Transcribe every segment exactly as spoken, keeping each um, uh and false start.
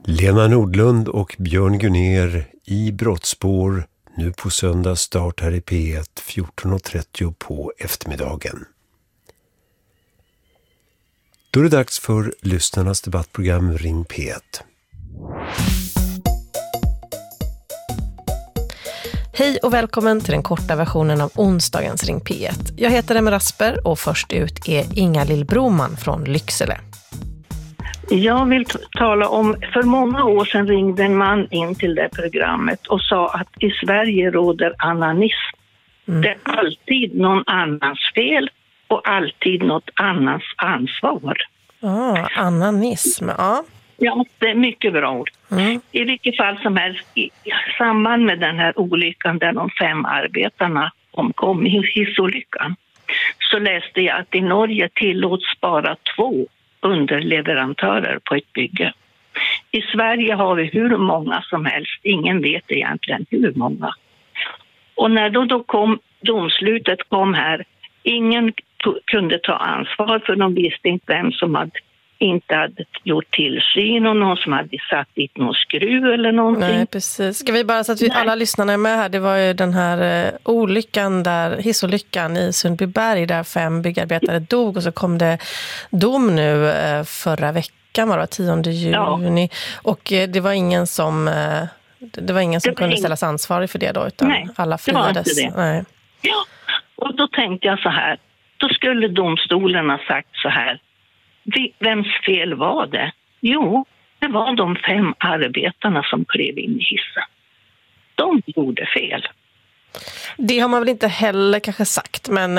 Lena Nordlund och Björn Gunner i Brottsspår, nu på söndag start här i P ett fjorton och trettio på eftermiddagen. Då är det dags för lyssnarnas debattprogram Ring P ett. Hej och välkommen till den korta versionen av onsdagens Ring P ett. Jag heter Emma Rasper och först ut är Inga-Lill Broman från Lycksele. Jag vill t- tala om, för många år sedan ringde en man in till det programmet och sa att i Sverige råder ananism. Mm. Det är alltid någon annans fel och alltid något annans ansvar. Ah, ananism, ja. Ja, det är mycket bra ord. Mm. I vilket fall som helst, i samband med den här olyckan där de fem arbetarna omkom i hissolyckan, så läste jag att i Norge tillåts bara två underleverantörer på ett bygge. I Sverige har vi hur många som helst, ingen vet egentligen hur många. Och när då, då kom domslutet kom här, ingen t- kunde ta ansvar, för de visste inte vem som hade inte hade gjort tillsyn och någon som hade satt dit någon skruv eller någonting. Nej, precis. Ska vi bara så att vi alla lyssnarna är med här, det var ju den här eh, olyckan där, hissolyckan i Sundbyberg där fem byggarbetare dog och så kom det dom nu eh, förra veckan, var det tionde juni. Ja. Och eh, det var ingen som eh, det var ingen som var kunde ing... ställas ansvarig för det då, utan Nej, alla friades. Det var inte det. Nej. Ja, och då tänkte jag så här, då skulle domstolen ha sagt så här: vems fel var det? Jo, det var de fem arbetarna som klev in i hissen. De gjorde fel. Det har man väl inte heller kanske sagt, men...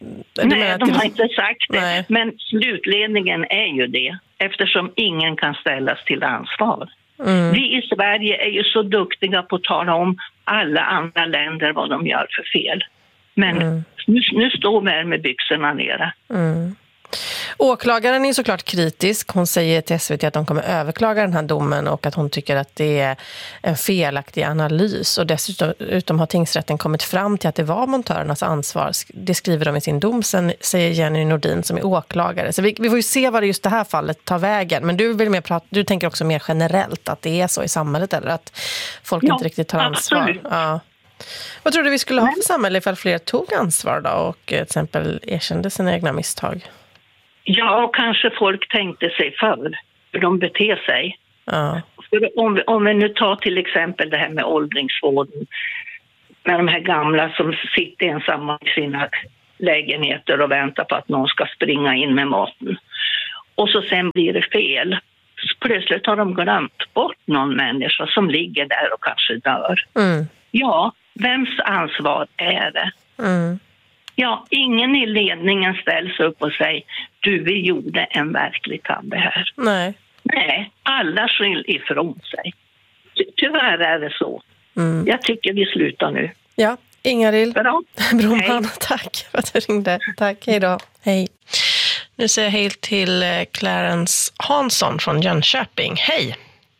Nej, de har inte sagt det. Nej. Men slutledningen är ju det, eftersom ingen kan ställas till ansvar. Mm. Vi i Sverige är ju så duktiga på att tala om alla andra länder vad de gör för fel. Men mm. nu, nu står vi här med byxorna nere. Mm. Åklagaren är såklart kritisk. Hon säger till S V T att de kommer överklaga den här domen och att hon tycker att det är en felaktig analys. Och dessutom har tingsrätten kommit fram till att det var montörernas ansvar. Det skriver de i sin dom, sen säger Jenny Nordin som är åklagare. Så vi, vi får ju se vad det just det här fallet tar vägen. Men du vill mer prata, du tänker också mer generellt att det är så i samhället, eller att folk ja, inte riktigt tar ansvar. Ja. Vad tror du vi skulle ha för samhälle ifall fler tog ansvar då och till exempel erkände sina egna misstag? Ja, och kanske folk tänkte sig för hur de beter sig. Ja. För om, vi, om vi nu tar till exempel det här med åldringsvården, med de här gamla som sitter ensamma i sina lägenheter och väntar på att någon ska springa in med maten. Och så sen blir det fel. Så plötsligt har de glömt bort någon människa som ligger där och kanske dör. Mm. Ja, vems ansvar är det? Mm. Ja, ingen i ledningen ställs upp och säger du, vi gjorde en verklig tabbe här. Nej. Nej, alla skyll ifrån sig. Ty- tyvärr är det så. Mm. Jag tycker vi slutar nu. Ja, Inga-Lill Broman, hej. Tack för att du ringde. Tack, hej då. Hej. Nu säger jag hej till Clarence Hansson från Jönköping. Hej.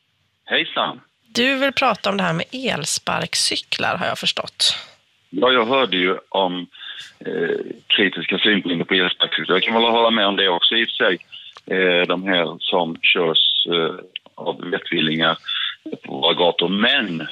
Hejsan. Du vill prata om det här med elsparkcyklar, har jag förstått. Ja, jag hörde ju om eh, kritiska synpunkter på elsparkcyklar. Jag kan väl hålla med om det också i och för sig. Eh, de här som körs eh, av vettvillingar på våra gator. Men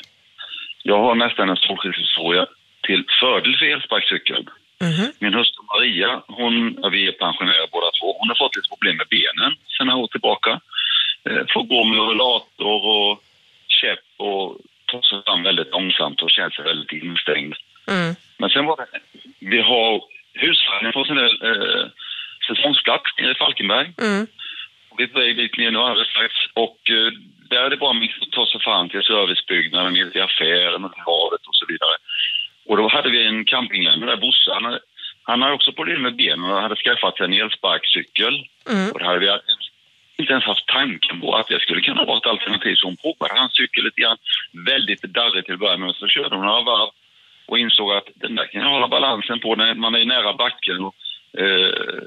jag har nästan en solskyddshistoria till fördel för elsparkcykeln. Mm-hmm. Min hustru Maria, hon, vi är pensionärer båda två. Hon har fått lite problem med benen sedan några år tillbaka. Eh, får gå med rullator och käpp och ta sig fram väldigt långsamt och känner sig väldigt instängd. Mm. Men sen var det, vi har husvagnen på sin där eh, säsongsplats nere i Falkenberg. Mm. Vi är på väg dit ner nu alldeles strax. Och eh, där är det bara mycket att ta sig fram till servicebyggnaden, ner till affären och till havet och så vidare. Och då hade vi en campingvän där, Bosse. Han, han har också problem med benen och hade skaffat sig en elsparkcykel. Mm. Och det hade vi inte ens haft tanken på att det skulle kunna vara ett alternativ. Så hon provade hans cykel lite grann, väldigt darrig till början, men så körde hon några varv och insåg att den där kan jag hålla balansen på när man är nära backen. Och, eh,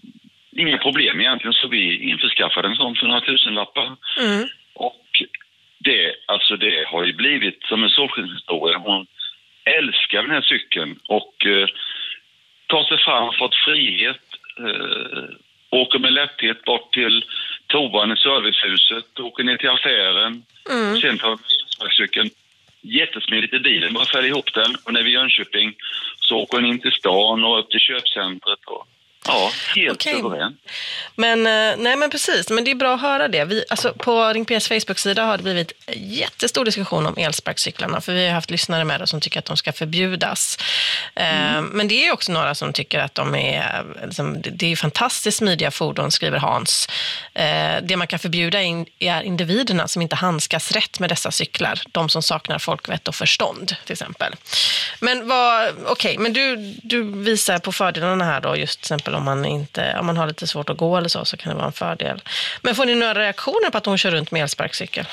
inga problem egentligen, så vi införskaffade en sån för några tusenlappar. Mm. Och det, alltså det har ju blivit som en solskenshistoria. Hon älskar den här cykeln och eh, tar sig fram, fått frihet, eh, åker med lätthet bort till toan i servicehuset, åker ner till affären. Mm. Sen tar vi elsparkcykeln jättesmidigt i bilen, bara fäller ihop den. Och när vi är i Jönköping så åker den in till stan och upp till köpcentret och ja, helt okay. Suverän. Men, nej men precis, men det är bra att höra det. Vi, alltså, på Ring P S Facebook-sida har det blivit jättestor diskussion om elsparkcyklarna, för vi har haft lyssnare med det som tycker att de ska förbjudas. Mm. Eh, men det är också några som tycker att de är, liksom, det är fantastiskt smidiga fordon, skriver Hans. Eh, det man kan förbjuda är individerna som inte handskas rätt med dessa cyklar. De som saknar folkvett och förstånd, till exempel. Men vad, okej, okay, men du, du visar på fördelarna här då, just till exempel om man, inte, om man har lite svårt att gå eller så, så kan det vara en fördel. Men får ni några reaktioner på att hon kör runt med elsparkcykel?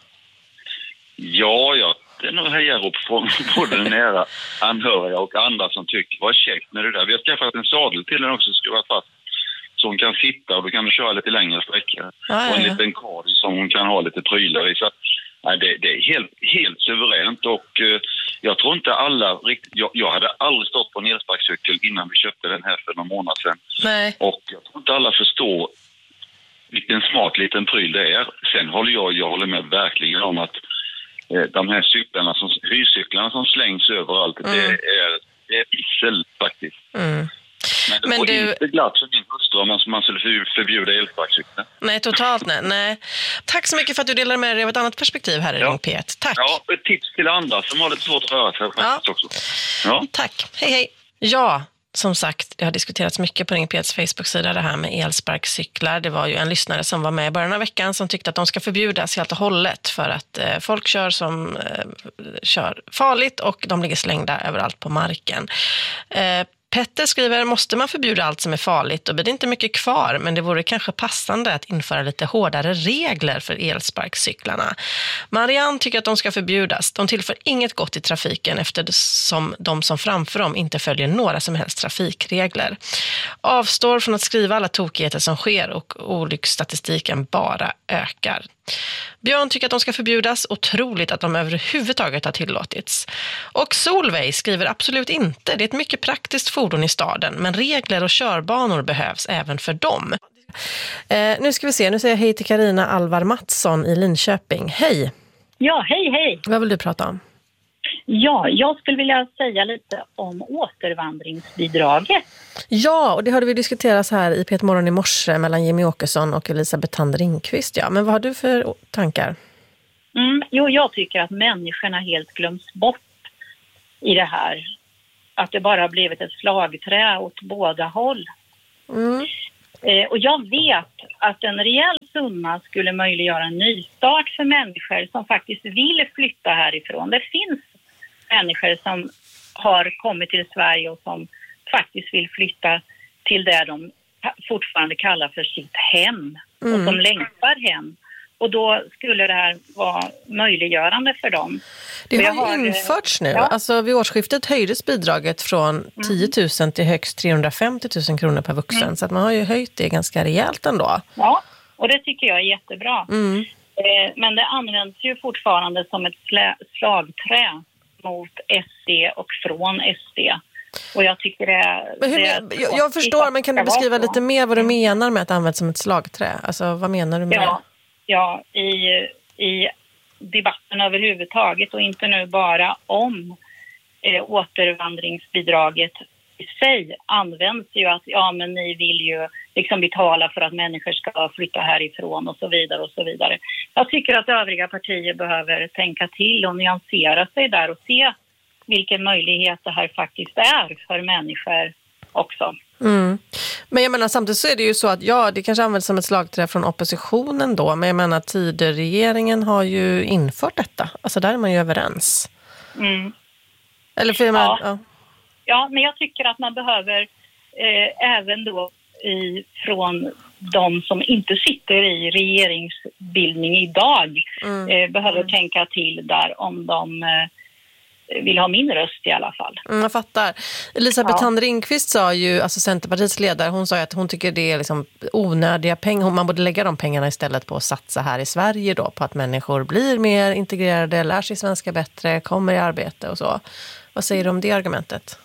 Ja, ja. Det är nog hejarop från både nära anhöriga och andra som tycker vad käckt med det där. Vi har skaffat en sadel till den också, skruvat fast, så hon kan sitta och då kan du köra lite längre sträckor. Ah, ja, och en ja. liten kard som hon kan ha lite prylar i. Så att, nej, det, det är helt, helt suveränt och eh, jag tror inte alla riktigt, jag, jag hade aldrig stått på en elsparkcykel innan vi köpte den här för några månader sedan. Nej. Och jag tror inte alla förstår vilken smart liten pryl det är. Sen håller jag, jag håller med verkligen om att eh, de här cyklarna, som, hyrcyklarna som slängs överallt, mm. det är, det är issel faktiskt. Mm. Men det var du... inte glatt som min hustru om man skulle förbjuda elsparkcyklar. Nej, totalt nej. nej. Tack så mycket för att du delar med dig av ett annat perspektiv här i ja. Ring P ett. Tack. Ja, ett tips till andra som har lite svårt att röra sig ja. också. Ja. Tack. Hej, hej. Ja, som sagt, det har diskuterats mycket på Ring P etts Facebook-sida det här med elsparkcyklar. Det var ju en lyssnare som var med i början av veckan som tyckte att de ska förbjudas helt och hållet för att eh, folk kör som eh, kör farligt och de ligger slängda överallt på marken. Eh, Petter skriver, måste man förbjuda allt som är farligt? Då blir det inte mycket kvar, men det vore kanske passande att införa lite hårdare regler för elsparkcyklarna. Marianne tycker att de ska förbjudas. De tillför inget gott i trafiken eftersom de som framför dem inte följer några som helst trafikregler. Avstår från att skriva alla tokigheter som sker och olycksstatistiken bara ökar. Björn tycker att de ska förbjudas. Otroligt att de överhuvudtaget har tillåtits. Och Solveig skriver absolut inte. Det är ett mycket praktiskt fordon i staden, men regler och körbanor behövs även för dem. Eh, nu ska vi se, nu säger jag hej till Carina Alvar Mattsson i Linköping. Hej! Ja, hej hej! Vad vill du prata om? Ja, jag skulle vilja säga lite om återvandringsbidraget. Ja, och det hörde vi diskuteras här i P ett Morgon i morse mellan Jimmy Åkesson och Elisabeth Thand-Ringqvist. Ja, men vad har du för tankar? Mm, jo, jag tycker att människorna helt glöms bort i det här. Att det bara har blivit ett slagträ åt båda håll. Mm. Eh, och jag vet att en rejäl summa skulle möjliggöra en nystart för människor som faktiskt vill flytta härifrån. Det finns människor som har kommit till Sverige och som faktiskt vill flytta till det de fortfarande kallar för sitt hem. Mm. Och som längtar hem. Och då skulle det här vara möjliggörande för dem. Det har, har införts nu. Ja. Alltså vid årsskiftet höjdes bidraget från tio tusen till högst trehundrafemtio tusen kronor per vuxen. Mm. Så att man har ju höjt det ganska rejält ändå. Ja, och det tycker jag är jättebra. Mm. Eh, men det används ju fortfarande som ett slä- slagträ mot S D och från S D. Och jag tycker det... Men hur, det jag, jag förstår, men kan du beskriva lite mer vad du menar med att användas som ett slagträ? Alltså vad menar du med ja. Ja, i, i debatten överhuvudtaget och inte nu bara om eh, återvandringsbidraget i sig används ju att ja men ni vill ju liksom betala för att människor ska flytta härifrån och så vidare och så vidare. Jag tycker att övriga partier behöver tänka till och nyansera sig där och se vilken möjlighet det här faktiskt är för människor också. Mm. Men jag menar samtidigt så är det ju så att ja, det kanske används som ett slagträ från oppositionen då, men jag menar Tidöregeringen har ju infört detta. Alltså där är man ju överens. Mm. Eller för jag menar, ja. Ja. ja, men jag tycker att man behöver eh, även då i, från de som inte sitter i regeringsbildning idag mm. eh, behöver mm. tänka till där om de eh, vill ha min röst i alla fall. Mm, jag fattar. Elisabeth ja. Thand-Ringqvist sa ju, alltså Centerpartiets ledare, hon sa att hon tycker det är liksom onödiga pengar. Man borde lägga de pengarna istället på att satsa här i Sverige då, på att människor blir mer integrerade, lär sig svenska bättre, kommer i arbete och så. Vad säger du om det argumentet?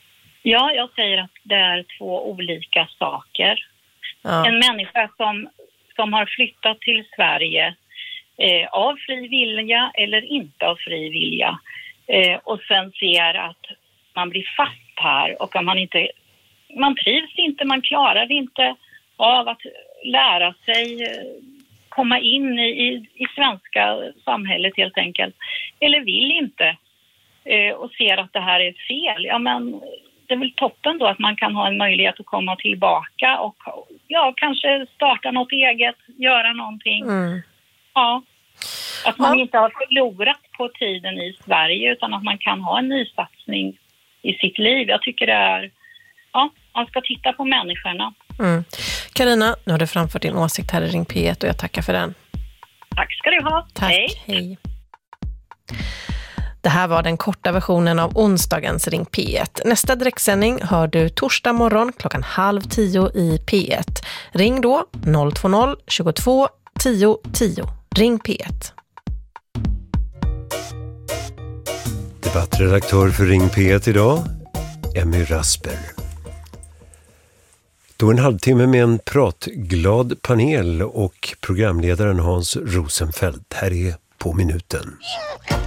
Ja, jag säger att det är två olika saker. Ja. En människa som som har flyttat till Sverige eh, av fri vilja eller inte av fri vilja eh, och sen ser att man blir fast här och att man inte, man trivs inte, man klarar det inte av att lära sig komma in i, i, i svenska samhället helt enkelt, eller vill inte eh, och ser att det här är fel. Ja, men det är väl toppen då att man kan ha en möjlighet att komma tillbaka och ja, kanske starta något eget, göra någonting. Mm. Ja. Att man ja. inte har förlorat på tiden i Sverige utan att man kan ha en nysatsning i sitt liv. Jag tycker det är, ja, man ska titta på människorna. Mm. Carina, nu har du framfört din åsikt här i Ring P ett och jag tackar för den. Tack ska du ha. Tack, hej. hej. Det här var den korta versionen av onsdagens Ring P ett. Nästa direktsändning hör du torsdag morgon klockan halv tio i P ett. Ring då noll två noll tjugotvå tio tio. Ring P ett. Debattredaktör för Ring P ett idag, Emmy Rasper. Då en halvtimme med en pratglad panel och programledaren Hans Rosenfeldt. Här är På minuten.